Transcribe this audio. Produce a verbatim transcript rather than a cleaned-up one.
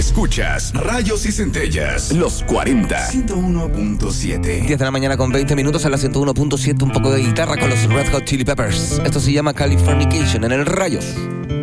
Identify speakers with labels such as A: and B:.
A: Escuchas Rayos y Centellas, los cuarenta. ciento uno punto siete.
B: diez de la mañana con veinte minutos a la ciento uno punto siete. Un poco de guitarra con los Red Hot Chili Peppers. Esto se llama Californication en el Rayos.